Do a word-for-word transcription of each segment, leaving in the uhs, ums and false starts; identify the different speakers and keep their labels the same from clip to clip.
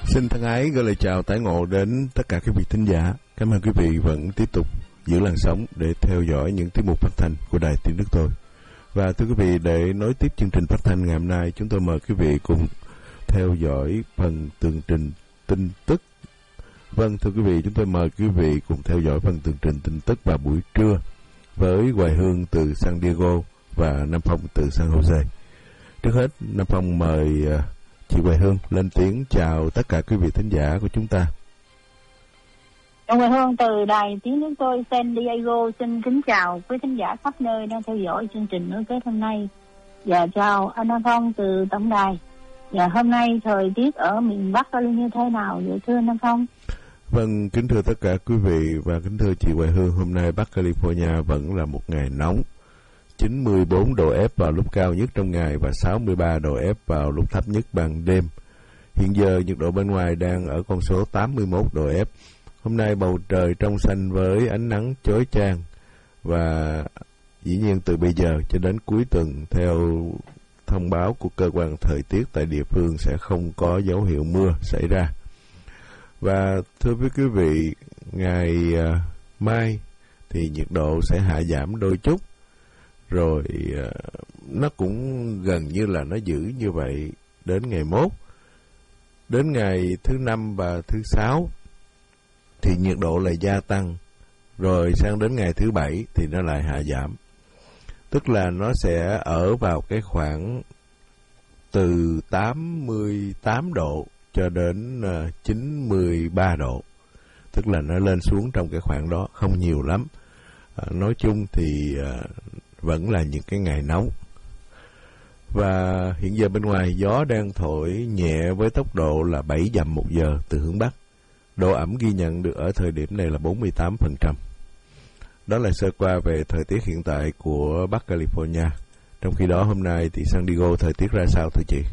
Speaker 1: Xin thân ái gửi lời chào tái ngộ đến tất cả quý vị thính giả. Cảm ơn quý vị vẫn tiếp tục giữ làn sóng để theo dõi những tiết mục phát thanh của Đài Tiếng Đức Tôi. Và thưa quý vị, để nối tiếp chương trình phát thanh ngày hôm nay, chúng tôi mời quý vị cùng theo dõi phần tường trình tin tức. Vâng, thưa quý vị, chúng tôi mời quý vị cùng theo dõi phần tường trình tin tức vào buổi trưa với Hoài Hương từ San Diego và Nam Phong từ San Jose. Trước hết, Nam Phong mời chị Hoài Hương lên tiếng chào tất cả quý vị thính giả của chúng ta.
Speaker 2: Ông Hoài Hương từ Đài Tiếng Nước Tôi San Diego xin kính chào quý thính giả khắp nơi đang theo dõi chương trình nối kết hôm nay. Và chào anh Nam Phong từ tổng đài. Và hôm nay thời tiết ở miền Bắc Cali như thế nào vậy thưa Nam Phong?
Speaker 1: Vâng, kính thưa tất cả quý vị và kính thưa chị Hoài Hương, hôm nay Bắc California vẫn là một ngày nóng. chín mươi bốn độ F vào lúc cao nhất trong ngày và sáu mươi ba độ F vào lúc thấp nhất ban đêm. Hiện giờ nhiệt độ bên ngoài đang ở con số tám mươi mốt độ F. Hôm nay bầu trời trong xanh với ánh nắng chói chang và dĩ nhiên từ bây giờ cho đến cuối tuần theo thông báo của cơ quan thời tiết tại địa phương sẽ không có dấu hiệu mưa xảy ra. Và thưa với quý vị, ngày uh, mai thì nhiệt độ sẽ hạ giảm đôi chút. Rồi uh, nó cũng gần như là nó giữ như vậy đến ngày mốt. Đến ngày thứ năm và thứ sáu thì nhiệt độ lại gia tăng. Rồi sang đến ngày thứ bảy thì nó lại hạ giảm. Tức là nó sẽ ở vào cái khoảng từ tám mươi tám độ cho đến uh, chín mươi ba độ. Tức là nó lên xuống trong cái khoảng đó không nhiều lắm. Uh, nói chung thì uh, vẫn là những cái ngày nóng. Và hiện giờ bên ngoài gió đang thổi nhẹ với tốc độ là bảy dặm một giờ từ hướng Bắc. Độ ẩm ghi nhận được ở thời điểm này là bốn mươi tám phần trăm. Đó là sơ qua về thời tiết hiện tại của Bắc California. Trong khi đó hôm nay thì San Diego thời tiết ra sao thưa chị?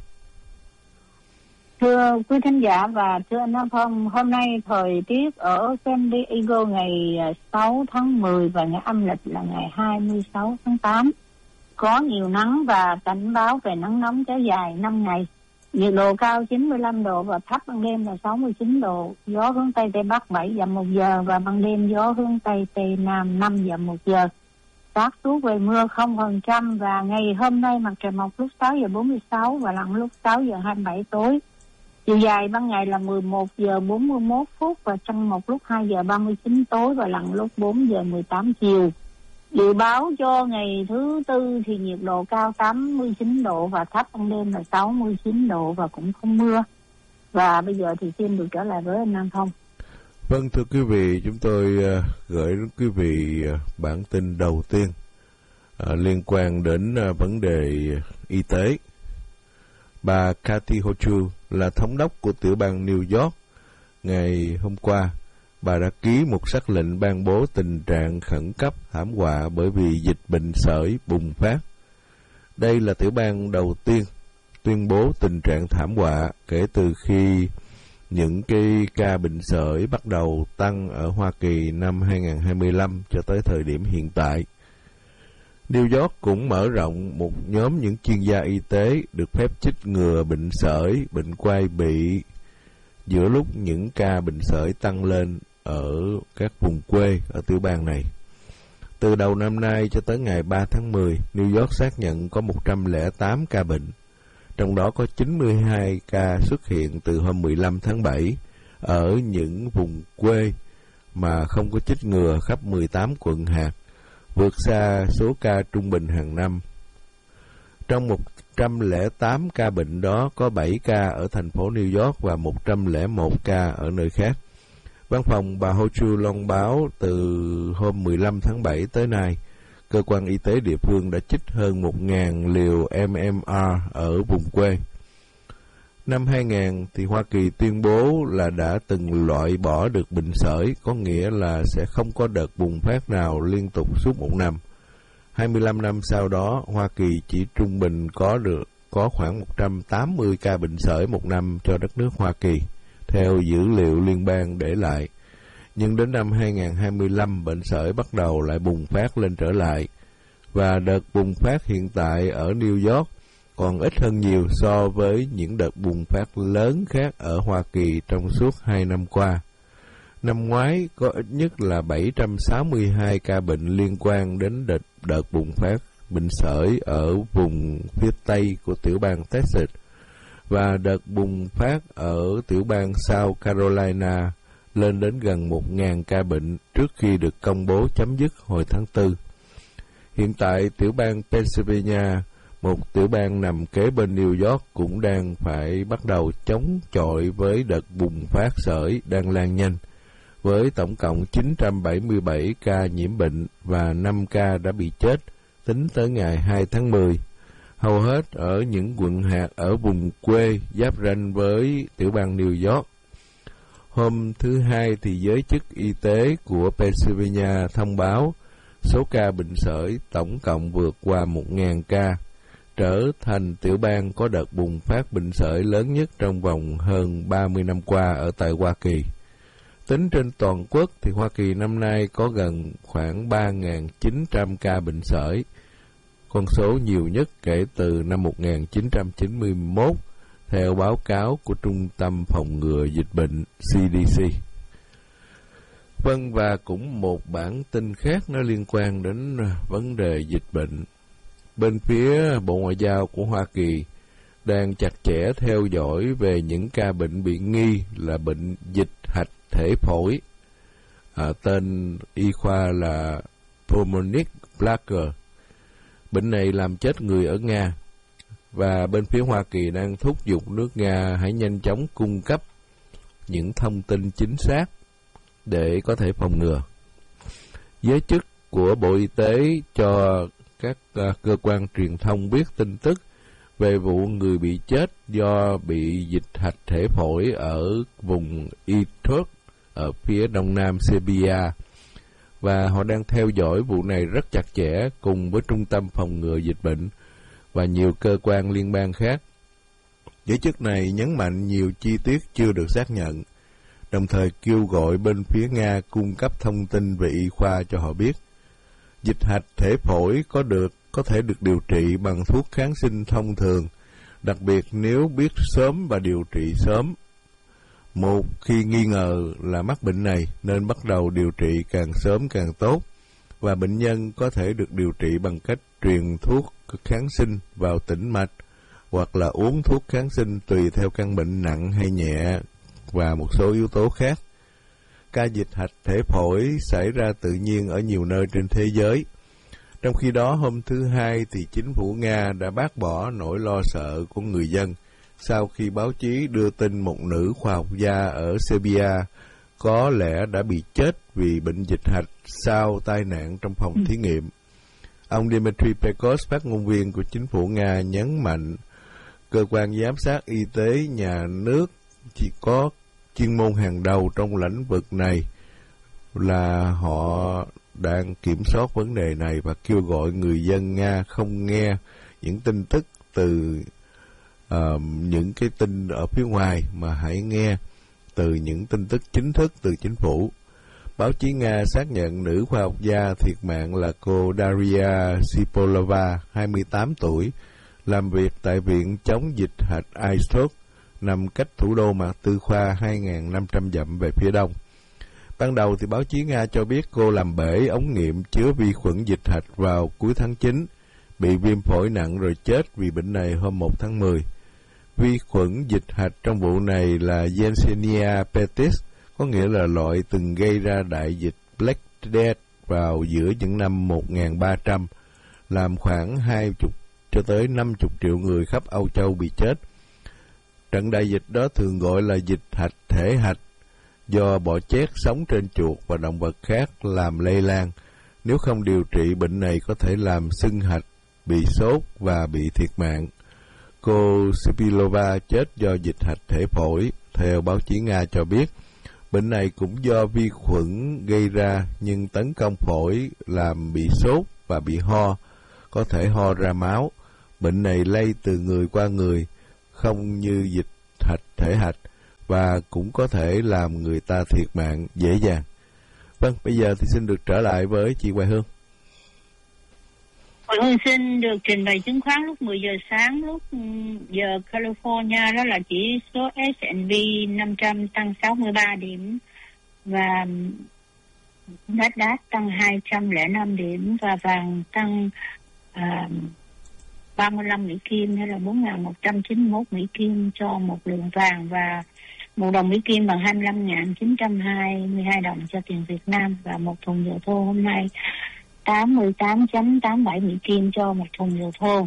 Speaker 2: Thưa quý thính giả và thưa anh Nam Phong, hôm nay thời tiết ở San Diego ngày sáu tháng mười và ngày âm lịch là ngày hai mươi sáu tháng tám. Có nhiều nắng và cảnh báo về nắng nóng kéo dài năm ngày. Nhiệt độ cao chín mươi lăm độ và thấp ban đêm là sáu mươi chín độ. Gió hướng Tây Tây Bắc bảy dặm một giờ và ban đêm gió hướng Tây Tây Nam năm dặm một giờ. xác suất về mưa không phần trăm và ngày hôm nay mặt trời mọc lúc sáu giờ bốn mươi sáu và lặn lúc sáu giờ hai mươi bảy tối. Chiều dài ban ngày là mười một giờ bốn mươi mốt phút và trăng mọc lúc hai giờ ba mươi chín tối và lặn lúc bốn giờ mười tám chiều. Dự báo cho ngày thứ tư thì nhiệt độ cao tám mươi chín độ và thấp ban đêm là sáu mươi chín độ và cũng không mưa. Và bây giờ thì xin được trở lại với anh Nam Phong.
Speaker 1: Vâng, thưa quý vị, chúng tôi uh, gửi đến quý vị uh, bản tin đầu tiên uh, liên quan đến uh, vấn đề y tế. Bà Kathy Hochul là thống đốc của tiểu bang New York. Ngày hôm qua, bà đã ký một sắc lệnh ban bố tình trạng khẩn cấp thảm họa bởi vì dịch bệnh sởi bùng phát. Đây là tiểu bang đầu tiên tuyên bố tình trạng thảm họa kể từ khi những cái ca bệnh sởi bắt đầu tăng ở Hoa Kỳ năm hai không hai lăm cho tới thời điểm hiện tại. New York cũng mở rộng một nhóm những chuyên gia y tế được phép chích ngừa bệnh sởi, bệnh quai bị giữa lúc những ca bệnh sởi tăng lên ở các vùng quê ở tiểu bang này. Từ đầu năm nay cho tới ngày ba tháng mười, New York xác nhận có một trăm lẻ tám ca bệnh. Trong đó có chín mươi hai ca xuất hiện từ hôm mười lăm tháng bảy ở những vùng quê mà không có chích ngừa khắp mười tám quận hạt, vượt xa số ca trung bình hàng năm. Trong một trăm lẻ tám ca bệnh đó có bảy ca ở thành phố New York và một trăm lẻ một ca ở nơi khác. Văn phòng bà Hochul loan báo từ hôm mười lăm tháng bảy tới nay, cơ quan y tế địa phương đã chích hơn một nghìn liều em em rờ ở vùng quê. Năm hai không thì Hoa Kỳ tuyên bố là đã từng loại bỏ được bệnh sởi, có nghĩa là sẽ không có đợt bùng phát nào liên tục suốt một năm. hai mươi lăm năm sau đó, Hoa Kỳ chỉ trung bình có được có khoảng một trăm tám mươi ca bệnh sởi một năm cho đất nước Hoa Kỳ, theo dữ liệu liên bang để lại. Nhưng đến năm hai không hai lăm, bệnh sởi bắt đầu lại bùng phát lên trở lại. Và đợt bùng phát hiện tại ở New York còn ít hơn nhiều so với những đợt bùng phát lớn khác ở Hoa Kỳ trong suốt hai năm qua. Năm ngoái có ít nhất là bảy trăm sáu mươi hai ca bệnh liên quan đến đợt, đợt bùng phát bệnh sởi ở vùng phía Tây của tiểu bang Texas, và đợt bùng phát ở tiểu bang South Carolina lên đến gần một nghìn ca bệnh trước khi được công bố chấm dứt hồi tháng tư. Hiện tại, tiểu bang Pennsylvania, một tiểu bang nằm kế bên New York, cũng đang phải bắt đầu chống chọi với đợt bùng phát sởi đang lan nhanh, với tổng cộng chín trăm bảy mươi bảy ca nhiễm bệnh và năm ca đã bị chết tính tới ngày hai tháng mười. Hầu hết ở những quận hạt ở vùng quê giáp ranh với tiểu bang New York. Hôm thứ Hai thì giới chức y tế của Pennsylvania thông báo số ca bệnh sởi tổng cộng vượt qua một nghìn ca, trở thành tiểu bang có đợt bùng phát bệnh sởi lớn nhất trong vòng hơn ba mươi năm qua ở tại Hoa Kỳ. Tính trên toàn quốc thì Hoa Kỳ năm nay có gần khoảng ba nghìn chín trăm ca bệnh sởi, con số nhiều nhất kể từ năm một nghìn chín trăm chín mươi mốt, theo báo cáo của Trung tâm Phòng ngừa Dịch bệnh C D C. Vâng, và cũng một bản tin khác nó liên quan đến vấn đề dịch bệnh. Bên phía Bộ Ngoại giao của Hoa Kỳ đang chặt chẽ theo dõi về những ca bệnh bị nghi là bệnh dịch hạch thể phổi, à, tên y khoa là pulmonic plaque. Bệnh này làm chết người ở Nga, và bên phía Hoa Kỳ đang thúc giục nước Nga hãy nhanh chóng cung cấp những thông tin chính xác để có thể phòng ngừa. Giới chức của Bộ Y tế cho các uh, cơ quan truyền thông biết tin tức về vụ người bị chết do bị dịch hạch thể phổi ở vùng Irkutsk ở phía đông nam Serbia, và họ đang theo dõi vụ này rất chặt chẽ cùng với Trung tâm Phòng ngừa Dịch bệnh và nhiều cơ quan liên bang khác. Giới chức này nhấn mạnh nhiều chi tiết chưa được xác nhận, đồng thời kêu gọi bên phía Nga cung cấp thông tin về y khoa cho họ biết. Dịch hạch thể phổi có được có thể được điều trị bằng thuốc kháng sinh thông thường, đặc biệt nếu biết sớm và điều trị sớm. Một khi nghi ngờ là mắc bệnh này nên bắt đầu điều trị càng sớm càng tốt, và bệnh nhân có thể được điều trị bằng cách truyền thuốc kháng sinh vào tĩnh mạch hoặc là uống thuốc kháng sinh tùy theo căn bệnh nặng hay nhẹ và một số yếu tố khác. Ca dịch hạch thể phổi xảy ra tự nhiên ở nhiều nơi trên thế giới. Trong khi đó, hôm thứ Hai thì chính phủ Nga đã bác bỏ nỗi lo sợ của người dân sau khi báo chí đưa tin một nữ khoa học gia ở Serbia có lẽ đã bị chết vì bệnh dịch hạch sau tai nạn trong phòng thí nghiệm. Ông Dmitry Peskov, phát ngôn viên của chính phủ Nga, nhấn mạnh cơ quan giám sát y tế nhà nước chỉ có chuyên môn hàng đầu trong lĩnh vực này, là họ đang kiểm soát vấn đề này và kêu gọi người dân Nga không nghe những tin tức từ uh, những cái tin ở phía ngoài, mà hãy nghe từ những tin tức chính thức từ chính phủ. Báo chí Nga xác nhận nữ khoa học gia thiệt mạng là cô Daria Sipolova, hai mươi tám tuổi, làm việc tại Viện chống dịch hạch Irkutsk, nằm cách thủ đô Mạc Tư Khoa hai nghìn năm trăm dặm về phía đông. Ban đầu thì báo chí Nga cho biết cô làm bể ống nghiệm chứa vi khuẩn dịch hạch vào cuối tháng chín, bị viêm phổi nặng rồi chết vì bệnh này hôm một tháng mười. Vi khuẩn dịch hạch trong vụ này là Yersinia pestis, có nghĩa là loại từng gây ra đại dịch Black Death vào giữa những năm một nghìn ba trăm, làm khoảng hai mươi cho tới năm mươi triệu người khắp Âu Châu bị chết. Trận đại dịch đó thường gọi là dịch hạch thể hạch, do bọ chét sống trên chuột và động vật khác làm lây lan. Nếu không điều trị, bệnh này có thể làm sưng hạch, bị sốt và bị thiệt mạng. Cô Sipilova chết do dịch hạch thể phổi. Theo báo chí Nga cho biết, bệnh này cũng do vi khuẩn gây ra, nhưng tấn công phổi làm bị sốt và bị ho, có thể ho ra máu. Bệnh này lây từ người qua người, không như dịch hạch thể hạch, và cũng có thể làm người ta thiệt mạng dễ dàng. Vâng, bây giờ thì xin được trở lại với chị Hoài Hương.
Speaker 2: Hội Hương xin được trình bày chứng khoán lúc mười giờ sáng, lúc giờ California, đó là chỉ số S and P năm trăm tăng sáu mươi ba điểm và Nasdaq tăng hai trăm lẻ năm điểm và vàng tăng à, ba mươi lăm Mỹ Kim, hay là bốn nghìn một trăm chín mươi mốt Mỹ Kim cho một lượng vàng, và một đồng Mỹ Kim bằng hai mươi lăm nghìn chín trăm hai mươi hai đồng cho tiền Việt Nam, và một thùng dầu thô hôm nay tám mươi tám phẩy tám bảy Mỹ Kim cho một thùng dầu thô.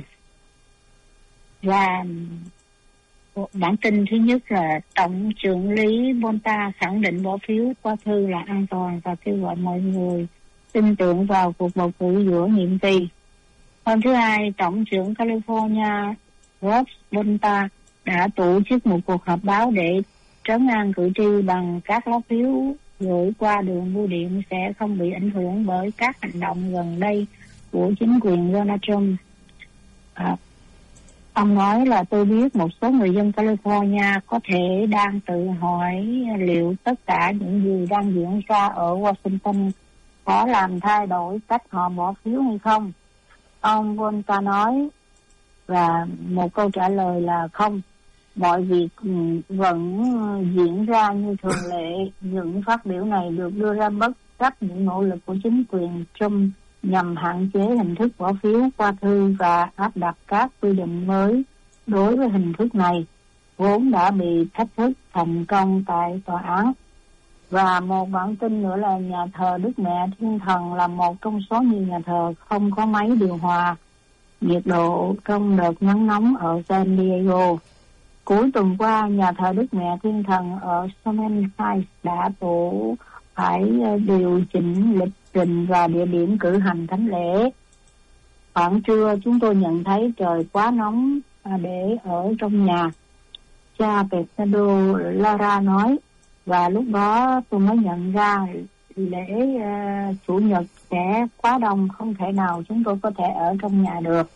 Speaker 2: Và bản tin thứ nhất là Tổng trưởng lý Bonta khẳng định bỏ phiếu qua thư là an toàn và kêu gọi mọi người tin tưởng vào cuộc bầu cử giữa nhiệm kỳ. Hôm thứ Hai, Tổng trưởng California Rob Bonta đã tổ chức một cuộc họp báo để trấn an cử tri bằng các lá phiếu gửi qua đường bưu điện sẽ không bị ảnh hưởng bởi các hành động gần đây của chính quyền Donald Trump. À, ông nói là tôi biết một số người dân California có thể đang tự hỏi liệu tất cả những gì đang diễn ra ở Washington có làm thay đổi cách họ bỏ phiếu hay không. Ông Bonta nói, và một câu trả lời là không. Mọi việc vẫn diễn ra như thường lệ. Những phát biểu này được đưa ra bất chấp những nỗ lực của chính quyền Trump nhằm hạn chế hình thức bỏ phiếu qua thư và áp đặt các quy định mới đối với hình thức này, vốn đã bị thách thức thành công tại tòa án. Và một bản tin nữa là nhà thờ Đức Mẹ Thiên Thần là một trong số nhiều nhà thờ không có máy điều hòa nhiệt độ trong đợt nắng nóng ở San Diego. Cuối tuần qua, nhà thờ Đức Mẹ Thiên Thần ở Summerlin Heights đã tổ phải điều chỉnh lịch trình và địa điểm cử hành thánh lễ. Khoảng trưa, chúng tôi nhận thấy trời quá nóng để ở trong nhà, cha Pedro Lara nói, và lúc đó tôi mới nhận ra lễ uh, Chủ nhật sẽ quá đông, không thể nào chúng tôi có thể ở trong nhà được.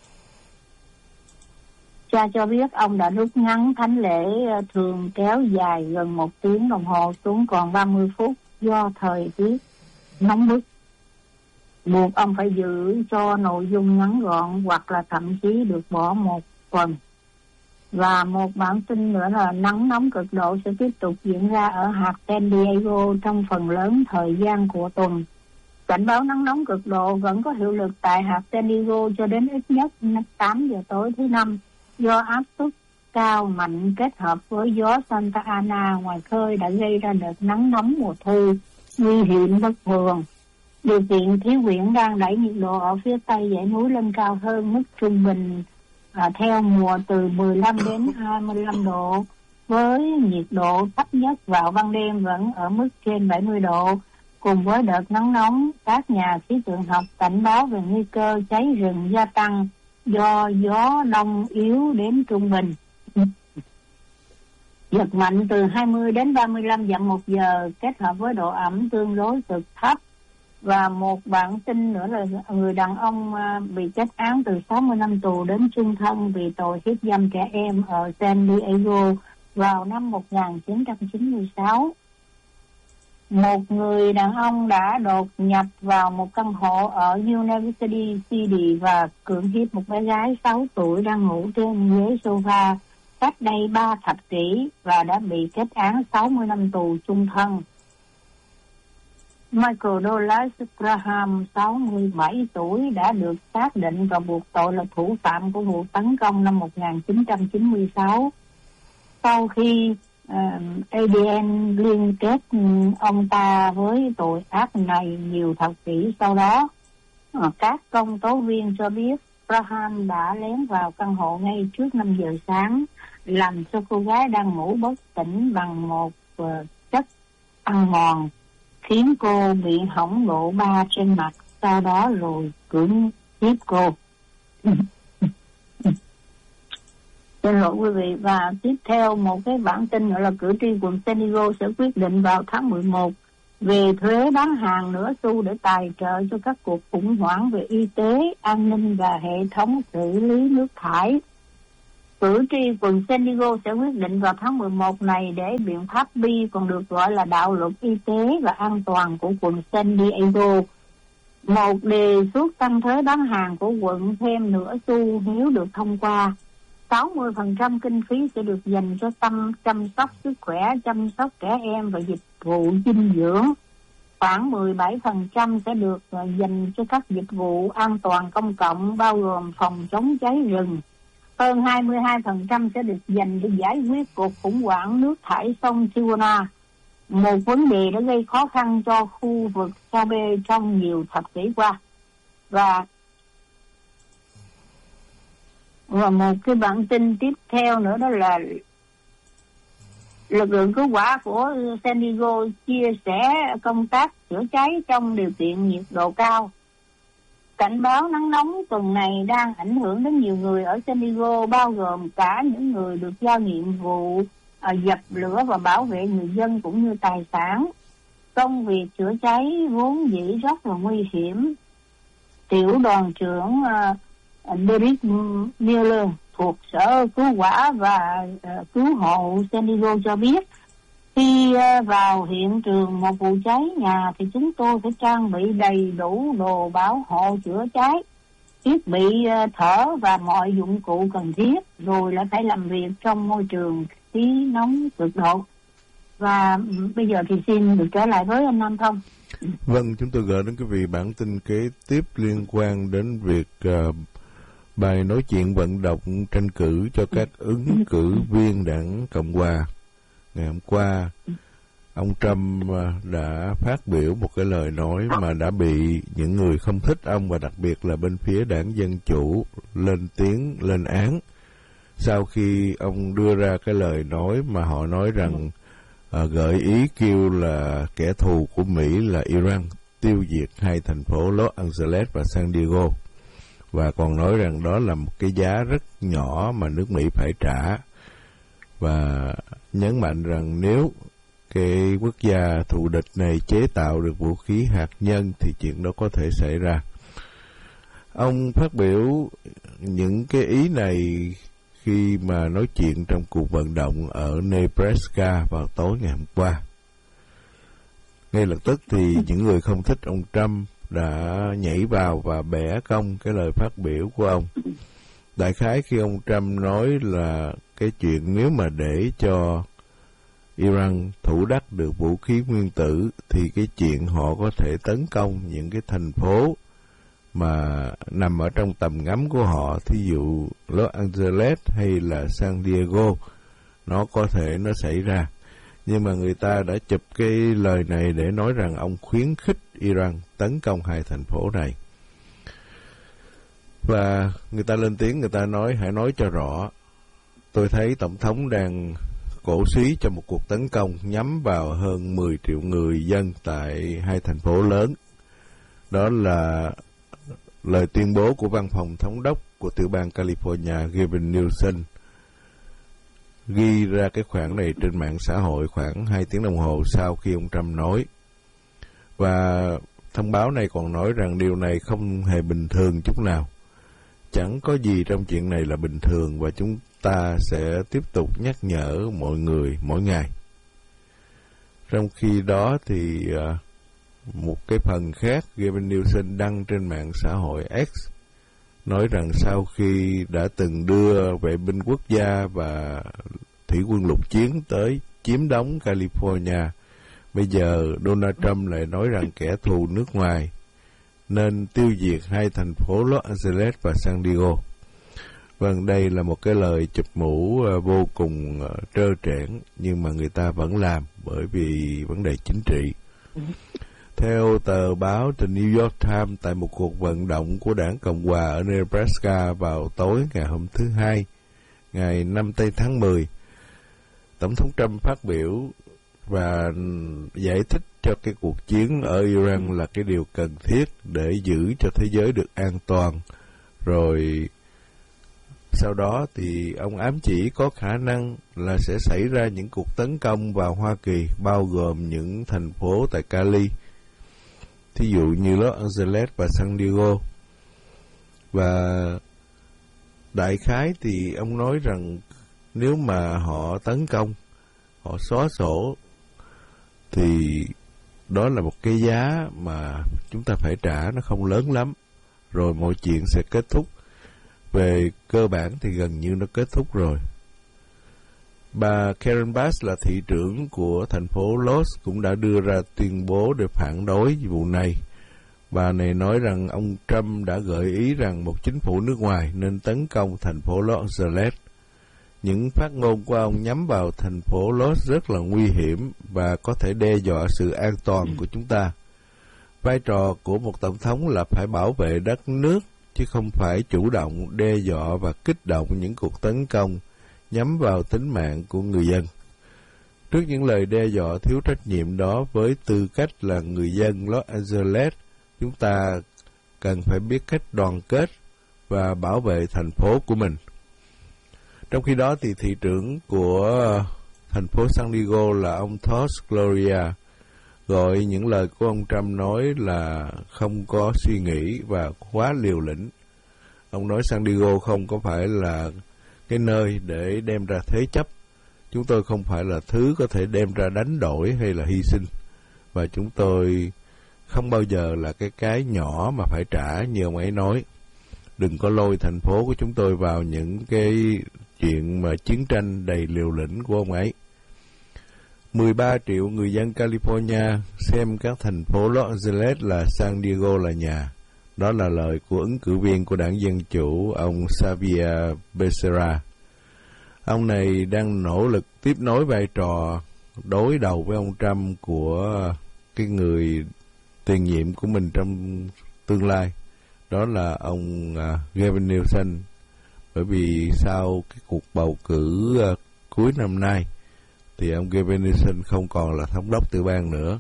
Speaker 2: Cha cho biết ông đã rút ngắn thánh lễ thường kéo dài gần một tiếng đồng hồ xuống còn ba mươi phút do thời tiết nóng bức, buộc ông phải giữ cho nội dung ngắn gọn hoặc là thậm chí được bỏ một phần. Và một bản tin nữa là nắng nóng cực độ sẽ tiếp tục diễn ra ở hạt San Diego trong phần lớn thời gian của tuần. Cảnh báo nắng nóng cực độ vẫn có hiệu lực tại hạt San Diego cho đến ít nhất tám giờ tối thứ Năm, do áp suất cao mạnh kết hợp với gió Santa Ana ngoài khơi đã gây ra đợt nắng nóng mùa thu nguy hiểm bất thường. Điều kiện khí quyển đang đẩy nhiệt độ ở phía tây dãy núi lên cao hơn mức trung bình à, theo mùa từ mười lăm đến hai mươi lăm độ, với nhiệt độ thấp nhất vào ban đêm vẫn ở mức trên bảy mươi độ. Cùng với đợt nắng nóng, các nhà khí tượng học cảnh báo về nguy cơ cháy rừng gia tăng do gió đông yếu đến trung bình. Giật mạnh từ hai mươi đến ba mươi lăm dặm một giờ kết hợp với độ ẩm tương đối cực thấp. Và một bản tin nữa là người đàn ông bị kết án từ sáu mươi năm tù đến chung thân vì tội hiếp dâm trẻ em ở San Diego vào năm một nghìn chín trăm chín mươi sáu. Một người đàn ông đã đột nhập vào một căn hộ ở University City và cưỡng hiếp một bé gái sáu tuổi đang ngủ trên ghế sofa cách đây ba thập kỷ và đã bị kết án sáu mươi năm tù chung thân. Michael Douglas Graham, sáu mươi bảy tuổi, đã được xác định và buộc tội là thủ phạm của vụ tấn công năm một nghìn chín trăm chín mươi sáu. Sau khi uh, a đê en liên kết ông ta với tội ác này nhiều thập kỷ sau đó, uh, các công tố viên cho biết Graham đã lén vào căn hộ ngay trước năm giờ sáng, làm cho cô gái đang ngủ bất tỉnh bằng một uh, chất ăn mòn, khiến cô bị hỏng độ ba trên mặt, sau đó rồi cưỡng hiếp cô. Xin lỗi quý vị. Và tiếp theo một cái bản tin nữa là cử tri quận San Diego sẽ quyết định vào tháng mười một về thuế bán hàng nửa xu để tài trợ cho các cuộc khủng hoảng về y tế, an ninh và hệ thống xử lý nước thải. Cử tri quận San Diego sẽ quyết định vào tháng mười một này để biện pháp B, còn được gọi là đạo luật y tế và an toàn của quận San Diego, Một đề xuất tăng thuế bán hàng của quận thêm nửa xu nếu được thông qua. sáu mươi phần trăm kinh phí sẽ được dành cho tâm chăm sóc sức khỏe, chăm sóc trẻ em và dịch vụ dinh dưỡng. Khoảng mười bảy phần trăm sẽ được dành cho các dịch vụ an toàn công cộng, bao gồm phòng chống cháy rừng. Hơn hai mươi hai phần trăm sẽ được dành để giải quyết cuộc khủng hoảng nước thải sông Tijuana, một vấn đề đã gây khó khăn cho khu vực Sabe trong nhiều thập kỷ qua. Và và một cái bản tin tiếp theo nữa đó là lực lượng cứu hỏa của San Diego chia sẻ công tác chữa cháy trong điều kiện nhiệt độ cao. Cảnh báo nắng nóng tuần này đang ảnh hưởng đến nhiều người ở San Diego, bao gồm cả những người được giao nhiệm vụ à, dập lửa và bảo vệ người dân cũng như tài sản. Công việc chữa cháy vốn dĩ rất là nguy hiểm. Tiểu đoàn trưởng uh, Derek Miller thuộc Sở Cứu hỏa và uh, Cứu hộ San Diego cho biết, khi uh, vào hiện trường một vụ cháy nhà thì chúng tôi phải trang bị đầy đủ đồ bảo hộ chữa cháy, thiết bị uh, thở và mọi dụng cụ cần thiết, rồi lại phải làm việc trong môi trường khí nóng cực độ. Và um, bây giờ thì xin được trở lại với anh Nam Thông.
Speaker 1: Vâng, chúng tôi gửi đến quý vị bản tin kế tiếp liên quan đến việc uh, bài nói chuyện vận động tranh cử cho các ứng cử viên đảng Cộng hòa. Ngày hôm qua, ông Trump uh, đã phát biểu một cái lời nói mà đã bị những người không thích ông và đặc biệt là bên phía đảng Dân Chủ lên tiếng lên án. Sau khi ông đưa ra cái lời nói mà họ nói rằng À, gợi ý kêu là kẻ thù của Mỹ là Iran tiêu diệt hai thành phố Los Angeles và San Diego, và còn nói rằng đó là một cái giá rất nhỏ mà nước Mỹ phải trả, và nhấn mạnh rằng nếu cái quốc gia thù địch này chế tạo được vũ khí hạt nhân thì chuyện đó có thể xảy ra. Ông phát biểu những cái ý này khi mà nói chuyện trong cuộc vận động ở Nebraska vào tối ngày hôm qua. Ngay lập tức thì những người không thích ông Trump đã nhảy vào và bẻ cong cái lời phát biểu của ông. Đại khái khi ông Trump nói là cái chuyện nếu mà để cho Iran thủ đắc được vũ khí nguyên tử thì cái chuyện họ có thể tấn công những cái thành phố mà nằm ở trong tầm ngắm của họ, thí dụ Los Angeles hay là San Diego, nó có thể nó xảy ra. Nhưng mà người ta đã chụp cái lời này để nói rằng ông khuyến khích Iran tấn công hai thành phố này. Và người ta lên tiếng, người ta nói hãy nói cho rõ. Tôi thấy Tổng thống đang cổ suý cho một cuộc tấn công nhắm vào hơn mười triệu người dân tại hai thành phố lớn. Đó là lời tuyên bố của văn phòng thống đốc của tiểu bang California Gavin Newsom ghi ra cái khoản này trên mạng xã hội khoảng hai tiếng đồng hồ sau khi ông Trump nói. Và thông báo này còn nói rằng điều này không hề bình thường chút nào. Chẳng có gì trong chuyện này là bình thường và chúng ta sẽ tiếp tục nhắc nhở mọi người mỗi ngày. Trong khi đó thì uh, một cái phần khác, Gavin Newsom đăng trên mạng xã hội X nói rằng sau khi đã từng đưa vệ binh quốc gia và thủy quân lục chiến tới chiếm đóng California, bây giờ Donald Trump lại nói rằng kẻ thù nước ngoài nên tiêu diệt hai thành phố Los Angeles và San Diego. Vâng, đây là một cái lời chụp mũ uh, vô cùng uh, trơ trẽn, nhưng mà người ta vẫn làm bởi vì vấn đề chính trị. Theo tờ báo The New York Times, tại một cuộc vận động của đảng Cộng hòa ở Nebraska vào tối ngày hôm thứ Hai, ngày năm tây tháng mười, Tổng thống Trump phát biểu và giải thích cho cái cuộc chiến ở Iran là cái điều cần thiết để giữ cho thế giới được an toàn. Rồi sau đó thì ông ám chỉ có khả năng là sẽ xảy ra những cuộc tấn công vào Hoa Kỳ, bao gồm những thành phố tại Cali, thí dụ như Los Angeles và San Diego. Và đại khái thì ông nói rằng nếu mà họ tấn công, họ xóa sổ, thì đó là một cái giá mà chúng ta phải trả, nó không lớn lắm, rồi mọi chuyện sẽ kết thúc. Về cơ bản thì gần như nó kết thúc rồi. Bà Karen Bass là thị trưởng của thành phố Los cũng đã đưa ra tuyên bố để phản đối vụ này. Bà này nói rằng ông Trump đã gợi ý rằng một chính phủ nước ngoài nên tấn công thành phố Los Angeles. Những phát ngôn của ông nhắm vào thành phố Los rất là nguy hiểm và có thể đe dọa sự an toàn của chúng ta. Vai trò của một tổng thống là phải bảo vệ đất nước, chứ không phải chủ động đe dọa và kích động những cuộc tấn công nhắm vào tính mạng của người dân. Trước những lời đe dọa thiếu trách nhiệm đó, với tư cách là người dân Los Angeles, chúng ta cần phải biết cách đoàn kết và bảo vệ thành phố của mình. Trong khi đó thì thị trưởng của thành phố San Diego là ông Todd Gloria gọi những lời của ông Trump nói là không có suy nghĩ và quá liều lĩnh. Ông nói San Diego không có phải là cái nơi để đem ra thế chấp. Chúng tôi không phải là thứ có thể đem ra đánh đổi hay là hy sinh. Và chúng tôi không bao giờ là cái cái nhỏ mà phải trả như ông ấy nói. Đừng có lôi thành phố của chúng tôi vào những cái chuyện mà chiến tranh đầy liều lĩnh của ông ấy. mười ba triệu người dân California xem các thành phố Los Angeles là San Diego là nhà. Đó là lời của ứng cử viên của đảng Dân Chủ, ông Xavier Becerra. Ông này đang nỗ lực tiếp nối vai trò đối đầu với ông Trump của cái người tiền nhiệm của mình trong tương lai. Đó là ông uh, Gavin Newsom. Bởi vì sau cái cuộc bầu cử uh, cuối năm nay thì ông Gavin Newsom không còn là thống đốc tiểu bang nữa.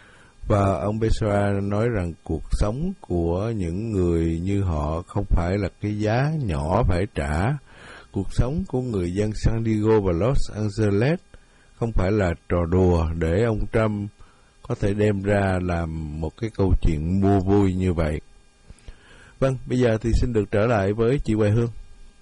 Speaker 1: Và ông Becerra nói rằng cuộc sống của những người như họ không phải là cái giá nhỏ phải trả. Cuộc sống của người dân San Diego và Los Angeles không phải là trò đùa để ông Trump có thể đem ra làm một cái câu chuyện mua vui như vậy. Vâng, bây giờ thì xin được trở lại với chị Hoài Hương.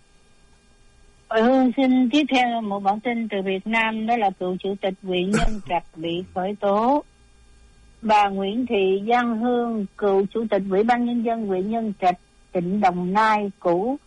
Speaker 2: Hoài Hương xin tiếp theo một bản tin từ Việt Nam, đó là cựu chủ tịch huyện Nhân Trạch bị khởi tố. Bà Nguyễn Thị Giang Hương, cựu chủ tịch Ủy ban Nhân dân huyện Nhân Trạch, tỉnh Đồng Nai cũ,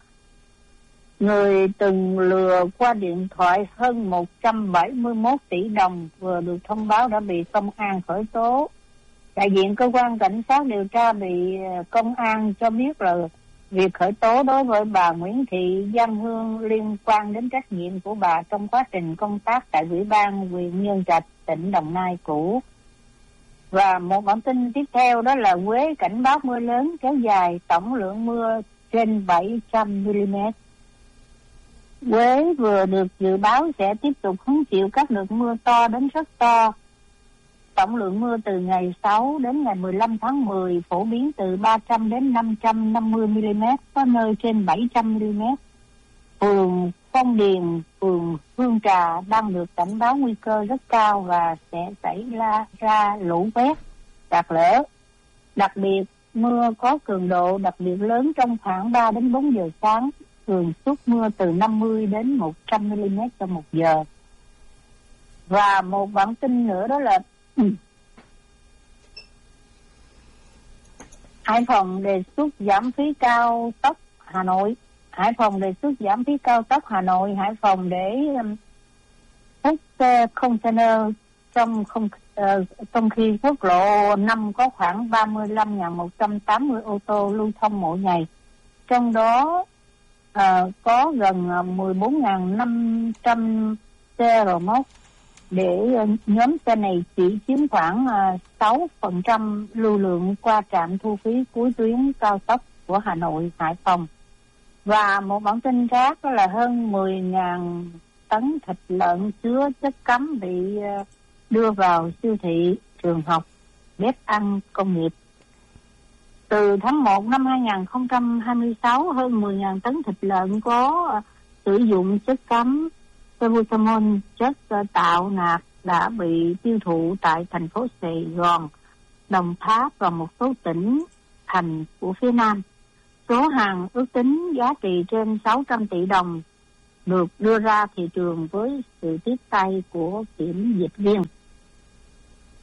Speaker 2: người từng lừa qua điện thoại hơn một trăm bảy mươi mốt tỷ đồng, vừa được thông báo đã bị công an khởi tố. Đại diện cơ quan cảnh sát điều tra bị công an cho biết là việc khởi tố đối với bà Nguyễn Thị Giang Hương liên quan đến trách nhiệm của bà trong quá trình công tác tại Ủy ban huyện Nhân Trạch, tỉnh Đồng Nai cũ. Và một bản tin tiếp theo đó là Huế cảnh báo mưa lớn kéo dài, tổng lượng mưa trên bảy trăm mi-li-mét. Huế vừa được dự báo sẽ tiếp tục hứng chịu các đợt mưa to đến rất to. Tổng lượng mưa từ ngày sáu đến ngày mười lăm tháng mười phổ biến từ ba trăm đến năm trăm năm mươi mi-li-mét, có nơi trên bảy trăm mi-li-mét. Phường Phong Điền, phường Hương Trà đang được cảnh báo nguy cơ rất cao và sẽ xảy ra, ra lũ quét, sạt lở. Đặc biệt, mưa có cường độ đặc biệt lớn trong khoảng ba đến bốn giờ sáng, thường suất mưa từ năm mươi đến một trăm mi-li-mét trong một giờ. Và một bản tin nữa đó là Hải Phòng đề xuất giảm phí cao tốc Hà Nội. Hải Phòng đề xuất giảm phí cao tốc Hà Nội Hải Phòng để hút xe container trong không uh, trong khi quốc lộ năm có khoảng ba mươi lăm nghìn một trăm tám mươi ô tô lưu thông mỗi ngày. Trong đó uh, có gần mười bốn nghìn năm trăm xe rờ móc, để nhóm xe này chỉ chiếm khoảng uh, sáu phần trăm lưu lượng qua trạm thu phí cuối tuyến cao tốc của Hà Nội Hải Phòng. Và một bản tin khác đó là hơn mười nghìn tấn thịt lợn chứa chất cấm bị uh, đưa vào siêu thị, trường học, bếp ăn công nghiệp. Từ tháng một năm hai nghìn không trăm hai mươi sáu, hơn mười nghìn tấn thịt lợn có uh, sử dụng chất cấm Salbutamol, chất uh, tạo nạc, đã bị tiêu thụ tại thành phố Sài Gòn, Đồng Tháp và một số tỉnh thành của phía Nam. Số hàng ước tính giá trị trên sáu trăm tỷ đồng được đưa ra thị trường với sự tiếp tay của kiểm dịch viên.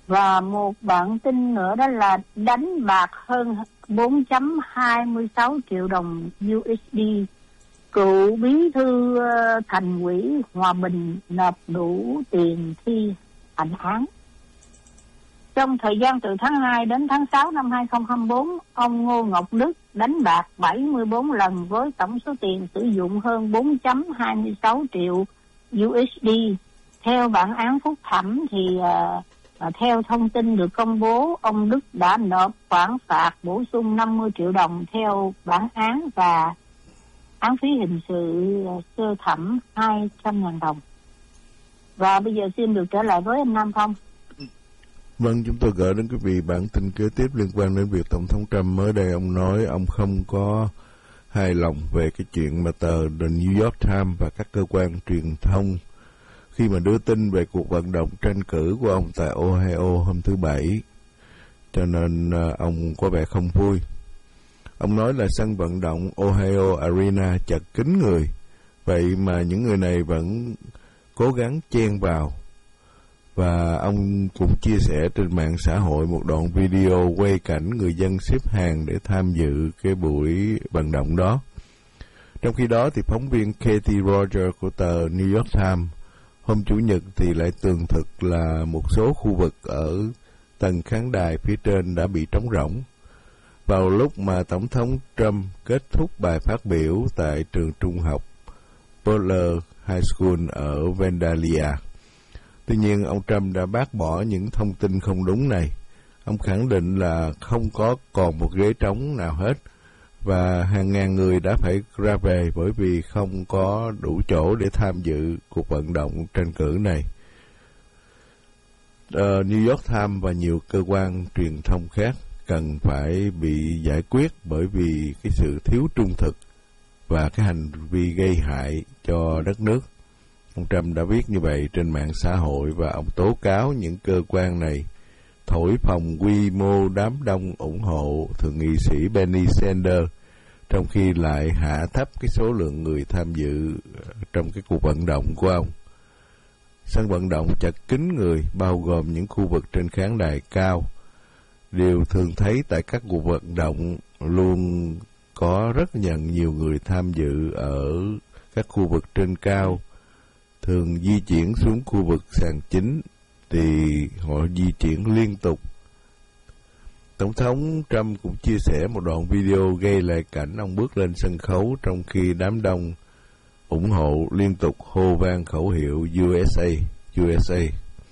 Speaker 2: Và một bản tin nữa đó là đánh bạc hơn bốn phẩy hai sáu triệu đồng u ét đê. Cựu bí thư thành ủy Hòa Bình nộp đủ tiền thi hành án. Trong thời gian từ tháng hai đến tháng sáu năm hai không hai tư, ông Ngô Ngọc Đức đánh bạc bảy mươi tư lần với tổng số tiền sử dụng hơn bốn phẩy hai sáu triệu u ét đê. Theo bản án phúc thẩm thì uh, theo thông tin được công bố, ông Đức đã nộp khoản phạt bổ sung năm mươi triệu đồng theo bản án và án phí hình sự sơ thẩm hai trăm nghìn đồng. Và bây giờ xin được trở lại với anh Nam Phong.
Speaker 1: Vâng, chúng tôi gửi đến quý vị bản tin kế tiếp liên quan đến việc Tổng thống Trump mới đây ông nói ông không có hài lòng về cái chuyện mà tờ The New York Times và các cơ quan truyền thông khi mà đưa tin về cuộc vận động tranh cử của ông tại Ohio hôm thứ Bảy, cho nên uh, ông có vẻ không vui. Ông nói là sân vận động Ohio Arena chật kín người, vậy mà những người này vẫn cố gắng chen vào. Và ông cũng chia sẻ trên mạng xã hội một đoạn video quay cảnh người dân xếp hàng để tham dự cái buổi vận động đó. Trong khi đó thì phóng viên Katie Rogers của tờ New York Times hôm Chủ nhật thì lại tường thuật là một số khu vực ở tầng khán đài phía trên đã bị trống rỗng. Vào lúc mà Tổng thống Trump kết thúc bài phát biểu tại trường trung học Butler High School ở Vandalia. Tuy nhiên, ông Trump đã bác bỏ những thông tin không đúng này. Ông khẳng định là không có còn một ghế trống nào hết, và hàng ngàn người đã phải ra về bởi vì không có đủ chỗ để tham dự cuộc vận động tranh cử này. Uh, New York Times và nhiều cơ quan truyền thông khác cần phải bị giải quyết bởi vì cái sự thiếu trung thực và cái hành vi gây hại cho đất nước. Ông Trump đã viết như vậy trên mạng xã hội và ông tố cáo những cơ quan này thổi phồng quy mô đám đông ủng hộ thượng nghị sĩ Bernie Sanders, trong khi lại hạ thấp cái số lượng người tham dự trong cái cuộc vận động của ông. Sân vận động chật kín người, bao gồm những khu vực trên khán đài cao. Điều thường thấy tại các cuộc vận động luôn có rất nhận nhiều người tham dự ở các khu vực trên cao, thường di chuyển xuống khu vực sàn chính thì họ di chuyển liên tục. Tổng thống Trump cũng chia sẻ một đoạn video ghi lại cảnh ông bước lên sân khấu trong khi đám đông ủng hộ liên tục hô vang khẩu hiệu u ét a, u ét a.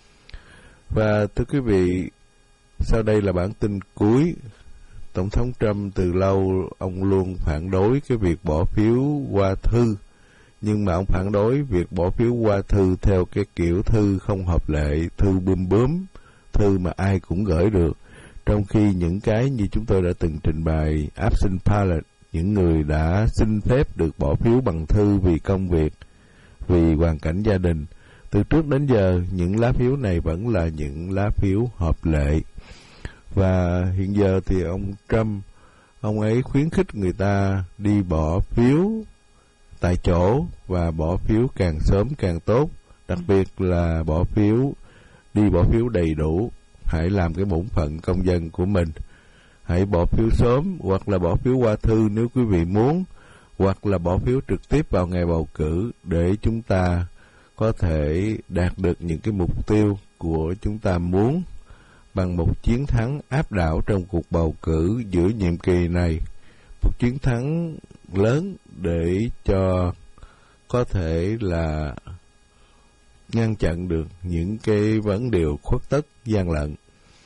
Speaker 1: Và thưa quý vị, sau đây là bản tin cuối. Tổng thống Trump từ lâu ông luôn phản đối cái việc bỏ phiếu qua thư, nhưng mà ông phản đối việc bỏ phiếu qua thư theo cái kiểu thư không hợp lệ, thư bươm bướm, thư mà ai cũng gửi được. Trong khi những cái như chúng tôi đã từng trình bày, absentee ballot, những người đã xin phép được bỏ phiếu bằng thư vì công việc, vì hoàn cảnh gia đình, từ trước đến giờ những lá phiếu này vẫn là những lá phiếu hợp lệ. Và hiện giờ thì ông Trump, ông ấy khuyến khích người ta đi bỏ phiếu tại chỗ và bỏ phiếu càng sớm càng tốt, đặc biệt là bỏ phiếu, đi bỏ phiếu đầy đủ. Hãy làm cái bổn phận công dân của mình. Hãy bỏ phiếu sớm hoặc là bỏ phiếu qua thư nếu quý vị muốn, hoặc là bỏ phiếu trực tiếp vào ngày bầu cử để chúng ta có thể đạt được những cái mục tiêu của chúng ta muốn bằng một chiến thắng áp đảo trong cuộc bầu cử giữa nhiệm kỳ này. Một chiến thắng lớn để cho có thể là ngăn chặn được những cái vấn đề khuất tất gian lận.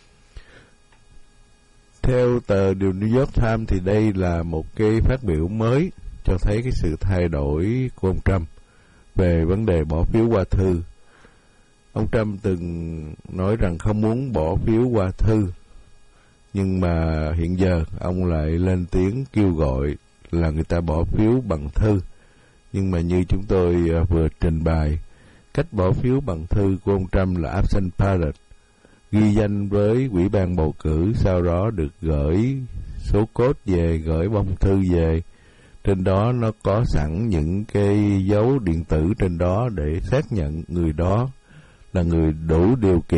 Speaker 1: Theo tờ The New York Times thì đây là một cái phát biểu mới cho thấy cái sự thay đổi của ông Trump về vấn đề bỏ phiếu qua thư. Ông Trump từng nói rằng không muốn bỏ phiếu qua thư, nhưng mà hiện giờ ông lại lên tiếng kêu gọi là người ta bỏ phiếu bằng thư. Nhưng mà như chúng tôi vừa trình bày, cách bỏ phiếu bằng thư của ông Trump là absentee ballot, ghi danh với ủy ban bầu cử, sau đó được gửi số code về, gửi bông thư về. Trên đó nó có sẵn những cái dấu điện tử trên đó để xác nhận người đó là người đủ điều kiện